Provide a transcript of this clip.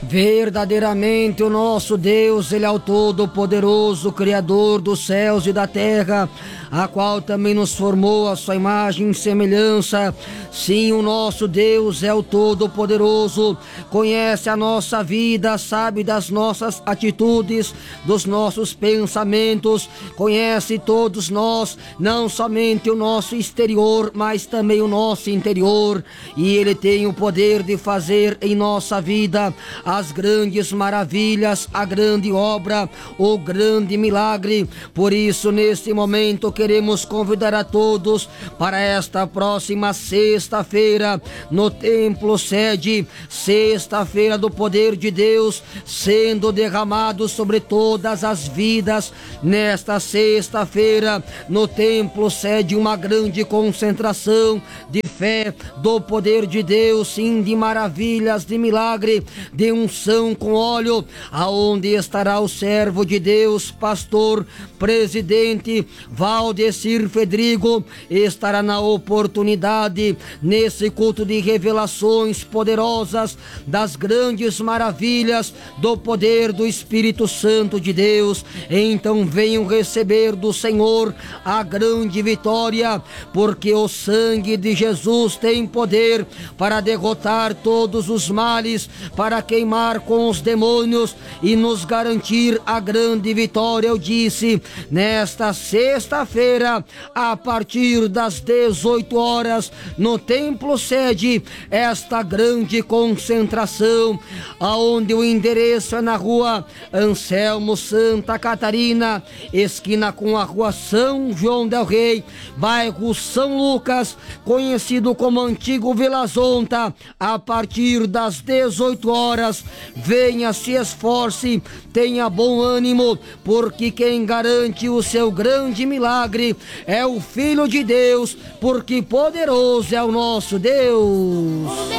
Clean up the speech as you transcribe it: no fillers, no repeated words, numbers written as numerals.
Verdadeiramente o nosso Deus, Ele é o Todo-Poderoso, Criador dos céus e da terra, a qual também nos formou a sua imagem e semelhança. Sim, o nosso Deus é o Todo-Poderoso, conhece a nossa vida, sabe das nossas atitudes, dos nossos pensamentos, conhece todos nós, não somente o nosso exterior, mas também o nosso interior, e Ele tem o poder de fazer em nossa vida as grandes maravilhas, a grande obra, o grande milagre. Por isso, neste momento, queremos convidar a todos para esta próxima sexta-feira no Templo Sede, sexta-feira do poder de Deus sendo derramado sobre todas as vidas. Nesta sexta-feira no Templo Sede, uma grande concentração de fé, do poder de Deus, sim, de maravilhas, de milagre, de unção com óleo, aonde estará o servo de Deus, pastor, presidente Valdecir Fedrigo, estará na oportunidade, nesse culto de revelações poderosas, das grandes maravilhas, do poder do Espírito Santo de Deus. Então venham receber do Senhor a grande vitória, porque o sangue de Jesus tem poder para derrotar todos os males, para queimar com os demônios e nos garantir a grande vitória. Eu disse, nesta sexta-feira, a partir das 18 horas, no Templo Sede, esta grande concentração, aonde o endereço é na rua Anselmo Santa Catarina, esquina com a rua São João del Rei, bairro São Lucas, conhecido como antigo Vila Zonta. A partir das 18 horas, venha, se esforce, tenha bom ânimo, porque quem garante o seu grande milagre é o Filho de Deus, porque poderoso é o nosso Deus.